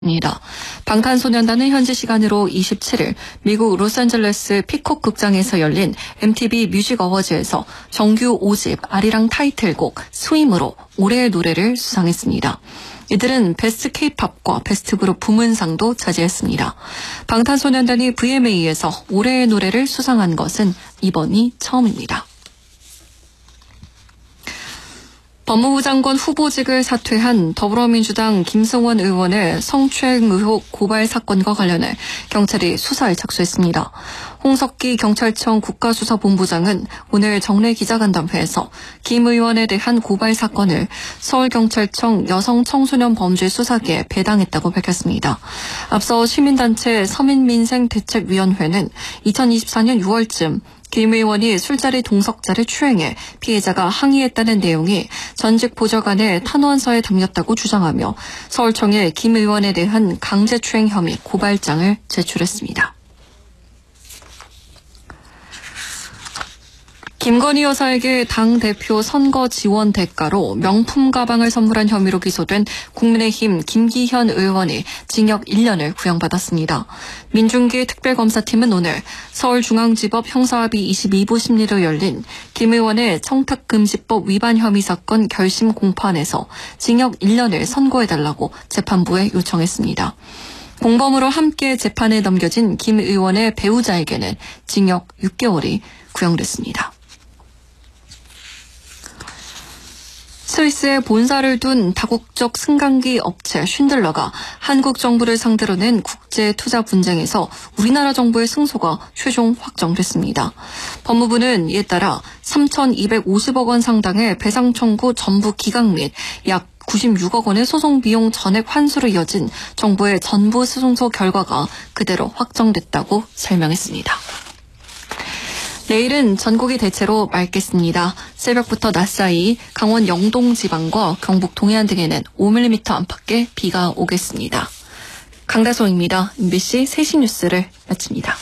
입니다. 방탄소년단은 현지 시간으로 27일 미국 로스앤젤레스 피콕 극장에서 열린 MTV 뮤직 어워즈에서 정규 5집 아리랑 타이틀곡 스윰으로 올해의 노래를 수상했습니다. 이들은 베스트 K-팝과 베스트 그룹 부문상도 차지했습니다. 방탄소년단이 VMA에서 올해의 노래를 수상한 것은 이번이 처음입니다. 법무부 장관 후보직을 사퇴한 더불어민주당 김승원 의원의 성추행 의혹 고발 사건과 관련해 경찰이 수사에 착수했습니다. 홍석기 경찰청 국가수사본부장은 오늘 정례 기자간담회에서 김 의원에 대한 고발 사건을 서울경찰청 여성청소년범죄수사계에 배당했다고 밝혔습니다. 앞서 시민단체 서민민생대책위원회는 2024년 6월쯤 김 의원이 술자리 동석자를 추행해 피해자가 항의했다는 내용이 전직 보좌관의 탄원서에 담겼다고 주장하며 서울청에 김 의원에 대한 강제추행 혐의 고발장을 제출했습니다. 김건희 여사에게 당대표 선거 지원 대가로 명품 가방을 선물한 혐의로 기소된 국민의힘 김기현 의원이 징역 1년을 구형받았습니다. 민중기 특별검사팀은 오늘 서울중앙지법 형사합의 22부 심리로 열린 김 의원의 청탁금지법 위반 혐의 사건 결심 공판에서 징역 1년을 선고해달라고 재판부에 요청했습니다. 공범으로 함께 재판에 넘겨진 김 의원의 배우자에게는 징역 6개월이 구형됐습니다. 스위스에 본사를 둔 다국적 승강기 업체 쉰들러가 한국 정부를 상대로 낸 국제 투자 분쟁에서 우리나라 정부의 승소가 최종 확정됐습니다. 법무부는 이에 따라 3,250억 원 상당의 배상 청구 전부 기각 및 약 96억 원의 소송 비용 전액 환수로 이어진 정부의 전부 승소 결과가 그대로 확정됐다고 설명했습니다. 내일은 전국이 대체로 맑겠습니다. 새벽부터 낮 사이 강원 영동 지방과 경북 동해안 등에는 5mm 안팎의 비가 오겠습니다. 강다솜입니다. MBC 3시 뉴스를 마칩니다.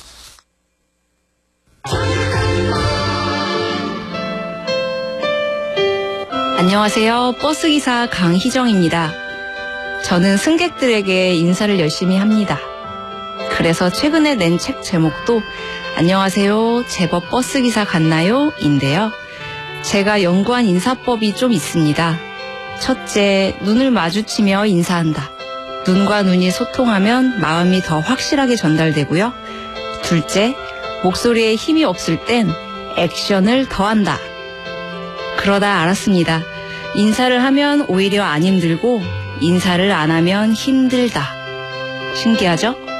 안녕하세요. 버스기사 강희정입니다. 저는 승객들에게 인사를 열심히 합니다. 그래서 최근에 낸 책 제목도 안녕하세요. 제법 버스기사 같나요? 인데요. 제가 연구한 인사법이 좀 있습니다. 첫째, 눈을 마주치며 인사한다. 눈과 눈이 소통하면 마음이 더 확실하게 전달되고요. 둘째, 목소리에 힘이 없을 땐 액션을 더한다. 그러다 알았습니다. 인사를 하면 오히려 안 힘들고 인사를 안 하면 힘들다. 신기하죠?